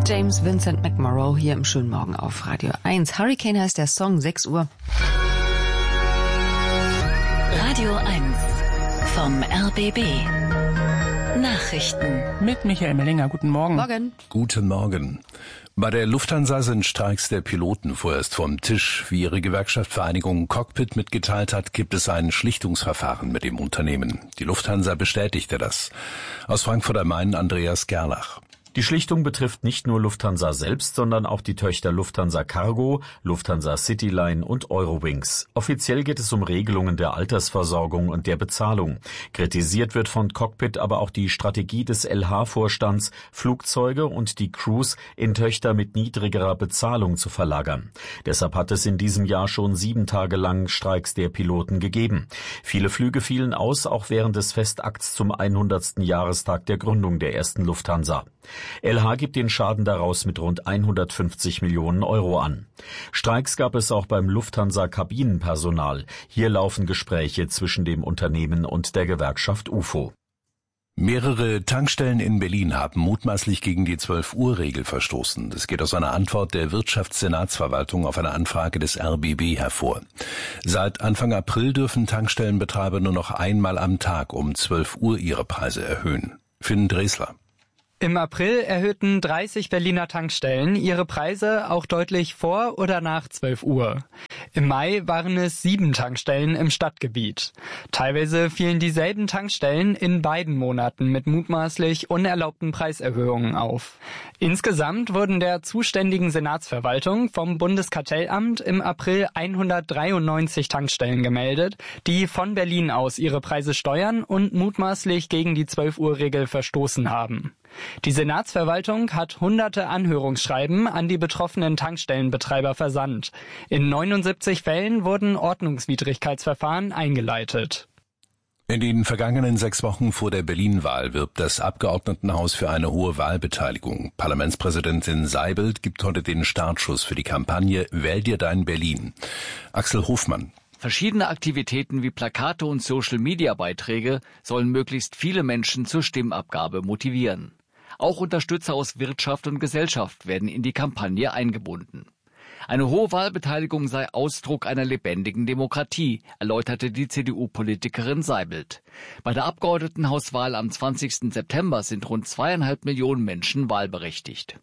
James Vincent McMorrow hier im schönen Morgen auf Radio 1. Hurricane heißt der Song, 6 Uhr. Radio 1 vom RBB. Nachrichten. Mit Michael Mellinger. Guten Morgen. Morgen. Guten Morgen. Bei der Lufthansa sind Streiks der Piloten vorerst vom Tisch. Wie ihre Gewerkschaft Vereinigung Cockpit mitgeteilt hat, gibt es ein Schlichtungsverfahren mit dem Unternehmen. Die Lufthansa bestätigte das. Aus Frankfurt am Main Andreas Gerlach. Die Schlichtung betrifft nicht nur Lufthansa selbst, sondern auch die Töchter Lufthansa Cargo, Lufthansa Cityline und Eurowings. Offiziell geht es um Regelungen der Altersversorgung und der Bezahlung. Kritisiert wird von Cockpit aber auch die Strategie des LH-Vorstands, Flugzeuge und die Crews in Töchter mit niedrigerer Bezahlung zu verlagern. Deshalb hat es in diesem Jahr schon 7 Tage lang Streiks der Piloten gegeben. Viele Flüge fielen aus, auch während des Festakts zum 100. Jahrestag der Gründung der ersten Lufthansa. LH gibt den Schaden daraus mit rund 150 Millionen Euro an. Streiks gab es auch beim Lufthansa-Kabinenpersonal. Hier laufen Gespräche zwischen dem Unternehmen und der Gewerkschaft UFO. Mehrere Tankstellen in Berlin haben mutmaßlich gegen die 12-Uhr-Regel verstoßen. Das geht aus einer Antwort der Wirtschaftssenatsverwaltung auf eine Anfrage des RBB hervor. Seit Anfang April dürfen Tankstellenbetreiber nur noch einmal am Tag um 12 Uhr ihre Preise erhöhen. Finn Dresler. Im April erhöhten 30 Berliner Tankstellen ihre Preise auch deutlich vor oder nach 12 Uhr. Im Mai waren es 7 Tankstellen im Stadtgebiet. Teilweise fielen dieselben Tankstellen in beiden Monaten mit mutmaßlich unerlaubten Preiserhöhungen auf. Insgesamt wurden der zuständigen Senatsverwaltung vom Bundeskartellamt im April 193 Tankstellen gemeldet, die von Berlin aus ihre Preise steuern und mutmaßlich gegen die 12-Uhr-Regel verstoßen haben. Die Senatsverwaltung hat hunderte Anhörungsschreiben an die betroffenen Tankstellenbetreiber versandt. In 79 Fällen wurden Ordnungswidrigkeitsverfahren eingeleitet. In den vergangenen 6 Wochen vor der Berlin-Wahl wirbt das Abgeordnetenhaus für eine hohe Wahlbeteiligung. Parlamentspräsidentin Seibelt gibt heute den Startschuss für die Kampagne Wähl dir dein Berlin. Axel Hofmann. Verschiedene Aktivitäten wie Plakate und Social-Media-Beiträge sollen möglichst viele Menschen zur Stimmabgabe motivieren. Auch Unterstützer aus Wirtschaft und Gesellschaft werden in die Kampagne eingebunden. Eine hohe Wahlbeteiligung sei Ausdruck einer lebendigen Demokratie, erläuterte die CDU-Politikerin Seibelt. Bei der Abgeordnetenhauswahl am 20. September sind rund 2,5 Millionen Menschen wahlberechtigt.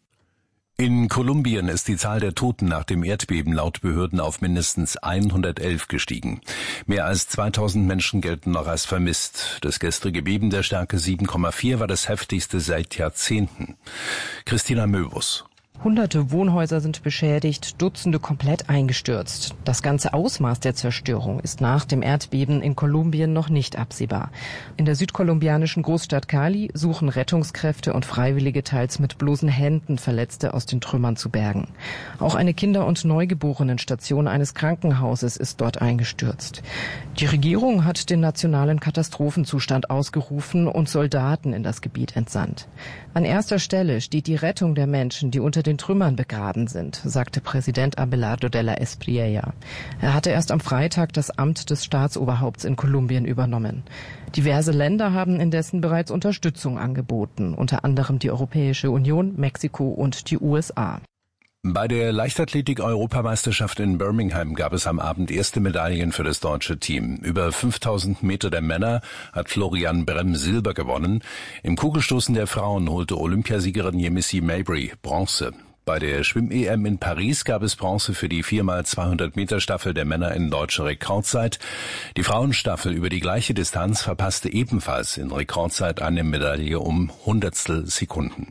In Kolumbien ist die Zahl der Toten nach dem Erdbeben laut Behörden auf mindestens 111 gestiegen. Mehr als 2000 Menschen gelten noch als vermisst. Das gestrige Beben der Stärke 7,4 war das heftigste seit Jahrzehnten. Christina Möbus. Hunderte Wohnhäuser sind beschädigt, Dutzende komplett eingestürzt. Das ganze Ausmaß der Zerstörung ist nach dem Erdbeben in Kolumbien noch nicht absehbar. In der südkolumbianischen Großstadt Cali suchen Rettungskräfte und Freiwillige teils mit bloßen Händen Verletzte aus den Trümmern zu bergen. Auch eine Kinder- und Neugeborenenstation eines Krankenhauses ist dort eingestürzt. Die Regierung hat den nationalen Katastrophenzustand ausgerufen und Soldaten in das Gebiet entsandt. An erster Stelle steht die Rettung der Menschen, die unter den Trümmern begraben sind, sagte Präsident Abelardo de la Espriella. Er hatte erst am Freitag das Amt des Staatsoberhaupts in Kolumbien übernommen. Diverse Länder haben indessen bereits Unterstützung angeboten, unter anderem die Europäische Union, Mexiko und die USA. Bei der Leichtathletik-Europameisterschaft in Birmingham gab es am Abend erste Medaillen für das deutsche Team. Über 5000 Meter der Männer hat Florian Brem Silber gewonnen. Im Kugelstoßen der Frauen holte Olympiasiegerin Yemisi Mabry Bronze. Bei der Schwimm-EM in Paris gab es Bronze für die 4x200 Meter Staffel der Männer in deutscher Rekordzeit. Die Frauenstaffel über die gleiche Distanz verpasste ebenfalls in Rekordzeit eine Medaille um Hundertstel Sekunden.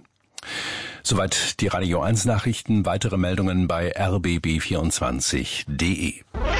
Soweit die Radio 1 Nachrichten. Weitere Meldungen bei rbb24.de.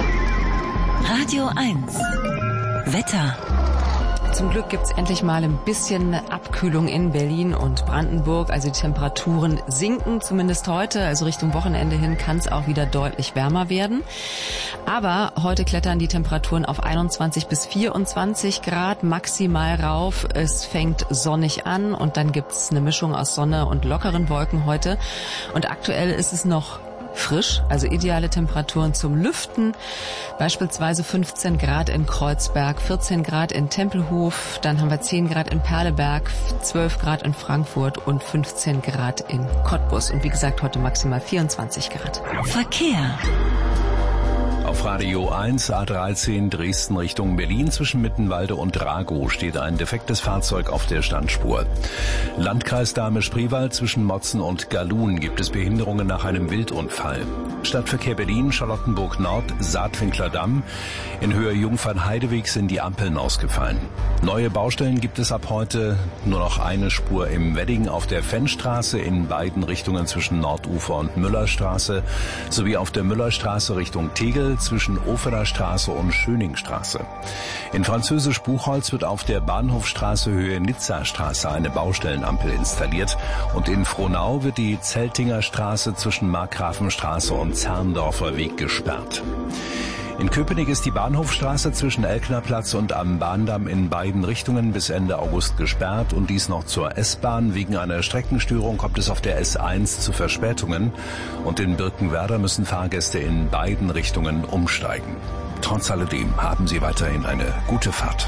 Radio 1 Wetter. Zum Glück gibt's endlich mal ein bisschen Abkühlung in Berlin und Brandenburg. Also die Temperaturen sinken zumindest heute. Also Richtung Wochenende hin kann es auch wieder deutlich wärmer werden. Aber heute klettern die Temperaturen auf 21 bis 24 Grad maximal rauf. Es fängt sonnig an und dann gibt's eine Mischung aus Sonne und lockeren Wolken heute. Und aktuell ist es noch frisch, also ideale Temperaturen zum Lüften. Beispielsweise 15 Grad in Kreuzberg, 14 Grad in Tempelhof, dann haben wir 10 Grad in Perleberg, 12 Grad in Frankfurt und 15 Grad in Cottbus. Und wie gesagt, heute maximal 24 Grad. Verkehr. Auf Radio 1 A13 Dresden Richtung Berlin zwischen Mittenwalde und Dragow steht ein defektes Fahrzeug auf der Standspur. Landkreis Dahme-Spreewald zwischen Motzen und Gahlun gibt es Behinderungen nach einem Wildunfall. Stadtverkehr Berlin, Charlottenburg Nord, Saatwinkler Damm. In Höhe Jungfernheideweg sind die Ampeln ausgefallen. Neue Baustellen gibt es ab heute nur noch eine Spur im Wedding auf der Fennstraße in beiden Richtungen zwischen Nordufer und Müllerstraße sowie auf der Müllerstraße Richtung Tegel zwischen Oferer Straße und Schöningstraße. In Französisch Buchholz wird auf der Bahnhofstraße Höhe Nizzastraße eine Baustellenampel installiert und in Frohnau wird die Zeltinger Straße zwischen Markgrafenstraße und Zerndorfer Weg gesperrt. In Köpenick ist die Bahnhofstraße zwischen Elknerplatz und am Bahndamm in beiden Richtungen bis Ende August gesperrt und dies noch zur S-Bahn. Wegen einer Streckenstörung kommt es auf der S1 zu Verspätungen und in Birkenwerder müssen Fahrgäste in beiden Richtungen umsteigen. Trotz alledem haben Sie weiterhin eine gute Fahrt.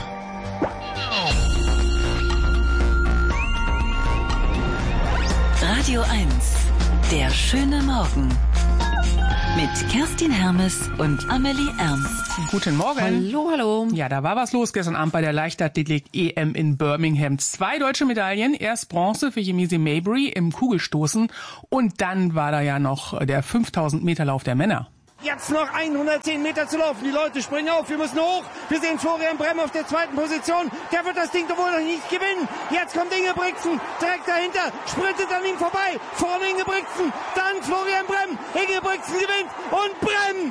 Radio 1, der schöne Morgen. Mit Kerstin Hermes und Amelie Ernst. Guten Morgen. Hallo, hallo. Ja, da war was los gestern Abend bei der Leichtathletik-EM in Birmingham. 2 deutsche Medaillen. Erst Bronze für Yemisi Mabry im Kugelstoßen. Und dann war da ja noch der 5000 Meter Lauf der Männer. Jetzt noch 110 Meter zu laufen. Die Leute springen auf. Wir müssen hoch. Wir sehen Florian Bremm auf der 2. Position. Der wird das Ding doch wohl noch nicht gewinnen. Jetzt kommt Ingebrigtsen direkt dahinter. Sprintet an ihm vorbei. Vorne Ingebrigtsen. Dann Florian Bremm. Ingebrigtsen gewinnt. Und Bremm.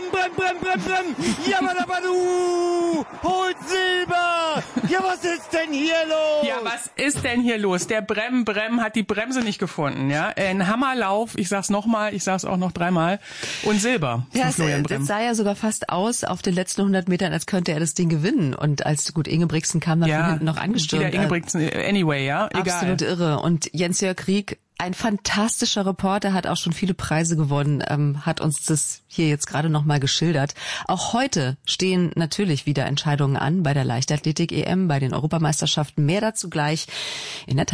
Jabadabadu. Holt Silber. Ja, was ist denn hier los? Ja, was ist denn hier los? Der Bremm hat die Bremse nicht gefunden. Ja, ein Hammerlauf. Ich sag's nochmal. Ich sag's auch noch 3-mal. Und Silber. Ja, es sah ja sogar fast aus auf den letzten 100 Metern, als könnte er das Ding gewinnen. Und als gut Ingebrigtsen kam dann von hinten noch angestürmt. Wieder Ingebrigtsen, anyway, ja, egal. Absolut irre. Und Jens-Jörg Rieck, ein fantastischer Reporter, hat auch schon viele Preise gewonnen, hat uns das hier jetzt gerade nochmal geschildert. Auch heute stehen natürlich wieder Entscheidungen an bei der Leichtathletik-EM, bei den Europameisterschaften. Mehr dazu gleich in der